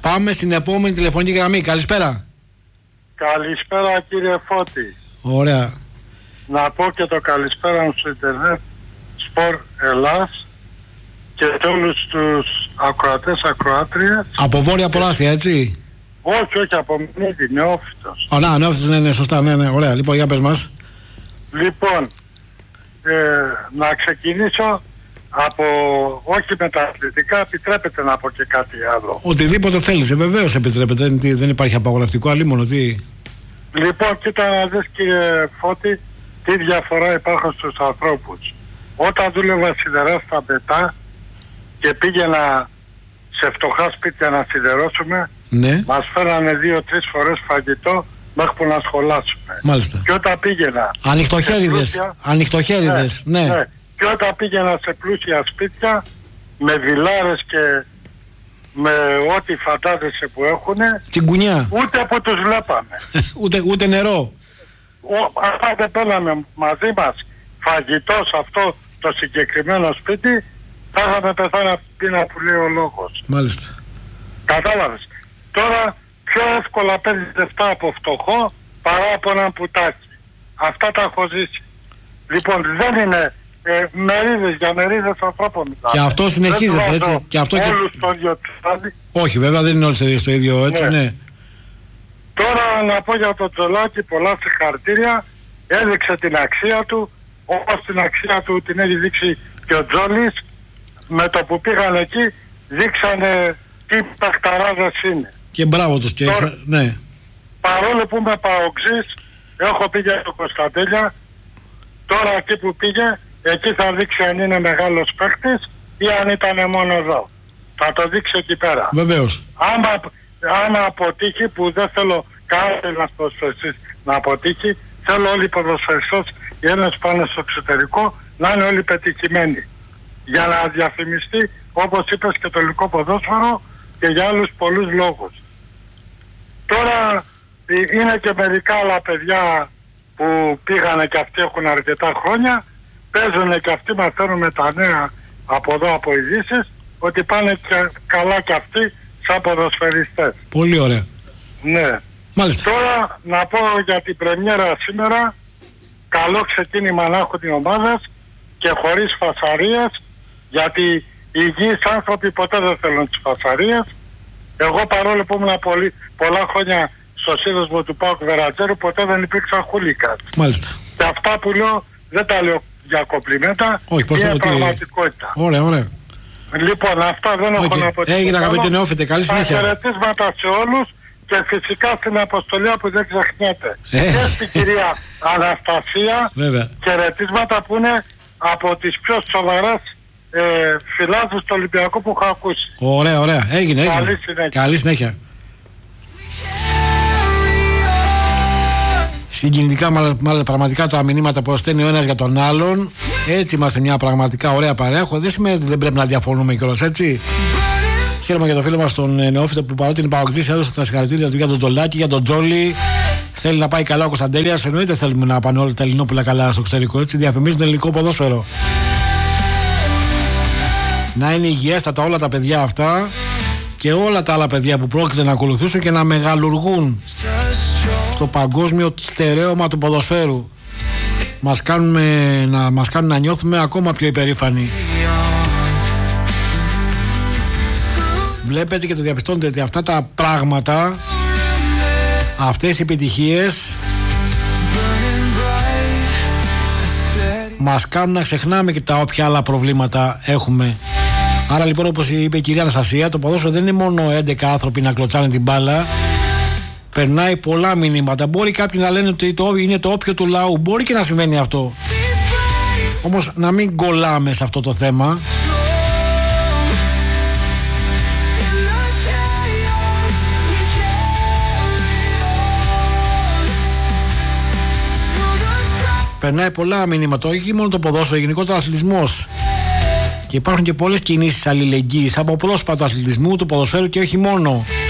Πάμε στην επόμενη τηλεφωνική γραμμή. Καλησπέρα. Καλησπέρα κύριε Φώτη. Ωραία. Να πω και το καλησπέρα μου στο Ιντερνετ Σπορ Ελλάς και όλους τους ακροατές, ακροάτριες. Από Βόρεια Προάστια, έτσι. Όχι, από Μνίδη, νεόφυτος. Νεόφυτος, ναι, σωστά, ναι, ωραία. Λοιπόν, για πες μας. Λοιπόν, να ξεκινήσω από, όχι με τα αθλητικά, επιτρέπεται να πω και κάτι άλλο. Οτιδήποτε θέλεις, βεβαίως επιτρέπεται, δεν υπάρχει απαγορευτικό, αλλήμονο, τι. Λοιπόν, κοίτα να δεις κύριε Φώτη, τι διαφορά υπάρχουν στους ανθρώπους. Όταν δούλευα σιδερά στα Μπετά και πήγαινα σε φτωχά σπίτια να σιδερώσουμε, ναι, μας φέρανε 2-3 φορές φαγητό μέχρι που να σχολάσουμε. Μάλιστα. Και όταν πήγαινα... Ανοιχτοχέριδες, ναι. Και όταν πήγαινα σε πλούσια σπίτια, με βιλάρες και με ό,τι φαντάζεσαι που έχουνε, τσιγκουνιά, ούτε που τους βλέπαμε. ούτε νερό. Αυτά δεν πέλαμε μαζί μας φαγητό σε αυτό το συγκεκριμένο σπίτι, θα είχαμε πεθάνει από πείνα που λέει ο λόγος. Μάλιστα. Κατάλαβες. Τώρα πιο εύκολα παίρνεις λεφτά από φτωχό παρά από έναν πουτάκι. Αυτά τα έχω ζήσει. Λοιπόν, δεν είναι μερίδες για μερίδες ανθρώπων μιλάμε. Και αυτό συνεχίζεται, έτσι. Και αυτό όλους το ίδιο τσάλι. Όχι, βέβαια δεν είναι όλοι στο ίδιο, έτσι, ναι. Τώρα να πω για το Τζολάκι, πολλά συγχαρητήρια. Έδειξε την αξία του, όπως την αξία του την έχει δείξει και ο Τζόλης. Με το που πήγαν εκεί δείξανε τι παιχταράδες είναι. Και μπράβο τους και τώρα, ναι. Παρόλο που είμαι παοξής, έχω πήγε στο Κωνσταντέλια. Τώρα εκεί που πήγε, εκεί θα δείξει αν είναι μεγάλος παίκτης ή αν ήταν μόνο εδώ. Θα το δείξει εκεί πέρα. Βεβαίως. Αν αποτύχει, που δεν θέλω κανένας ποδοσφαιριστής να αποτύχει, θέλω όλοι οι ποδοσφαιριστές, οι Έλληνες πάνε στο εξωτερικό, να είναι όλοι πετυχημένοι. Για να διαφημιστεί, όπως είπες, και το ελληνικό ποδόσφαιρο και για άλλους πολλούς λόγους. Τώρα είναι και μερικά άλλα παιδιά που πήγανε και αυτοί έχουν αρκετά χρόνια, παίζουν και αυτοί, μαθαίνουν τα νέα από εδώ από ειδήσεις, ότι πάνε και καλά και αυτοί σαν ποδοσφαιριστές. Πολύ ωραία. Ναι. Μάλιστα. Τώρα να πω για την πρεμιέρα σήμερα, καλό ξεκίνημα να έχουν την ομάδα και χωρίς φασαρίες, γιατί οι υγιείς άνθρωποι ποτέ δεν θέλουν τις φασαρίες. Εγώ παρόλο που ήμουν πολλά χρόνια στο σύνδεσμο του ΠΑΟΚ Βερατζέρου, ποτέ δεν υπήρξαν χούλιγκαν. Μάλιστα. Και αυτά που λέω δεν τα λέω για κομπλιμέντα, είναι πραγματικότητα. Ωραία, ωραία. Λοιπόν, αυτά δεν έχω να πω. Έγινε, αγαπητέ νεόφιτε, καλή συνέχεια. Χαιρετίσματα σε όλους και φυσικά στην αποστολή που δεν ξεχνιέται. Και στην κυρία Αναστασία, χαιρετίσματα που είναι από τις πιο σοβαρές φιλάθλους του Ολυμπιακού που έχω ακούσει. Ωραία, ωραία. Έγινε. Καλή συνέχεια. Συγκινητικά πραγματικά τα μηνύματα που στέλνει ο ένας για τον άλλον. Έτσι είμαστε μια πραγματικά ωραία παρέα. Δεν σημαίνει ότι δεν πρέπει να διαφωνούμε κιόλας, έτσι. Χαίρομαι για το φίλο μας τον νεόφυτο που παρότι είναι παοκτής έδωσε τα συγχαρητήρια του για τον Τζολάκη, για τον Τζόλι. Θέλει να πάει καλά ο Κωνσταντέλιας. Εννοείται θέλουμε να πάνε όλα τα Ελληνόπουλα καλά στο εξωτερικό, έτσι. Διαφημίζουν το ελληνικό ποδόσφαιρο. Να είναι υγιέστατα όλα τα παιδιά αυτά και όλα τα άλλα παιδιά που πρόκειται να ακολουθήσουν και να μεγαλουργούν στο παγκόσμιο στερέωμα του ποδοσφαίρου. Μας κάνουν να νιώθουμε ακόμα πιο υπερήφανοι. Βλέπετε και το διαπιστώνετε ότι αυτά τα πράγματα, αυτές οι επιτυχίες μας κάνουν να ξεχνάμε και τα όποια άλλα προβλήματα έχουμε. Άρα λοιπόν, όπως είπε η κυρία Αναστασία, το ποδόσφαιρο δεν είναι μόνο 11 άνθρωποι να κλωτσάνε την μπάλα. Περνάει πολλά μηνύματα. Μπορεί κάποιοι να λένε ότι είναι το όποιο του λαού. Μπορεί και να συμβαίνει αυτό. Όμως να μην κολλάμε σε αυτό το θέμα. Περνάει πολλά μηνύματα. Όχι μόνο το ποδόσφαιρο, γενικότερα ο αθλητισμός. Και υπάρχουν και πολλές κινήσεις αλληλεγγύης από πρόσωπα του αθλητισμού, του ποδοσφαίρου και όχι μόνο.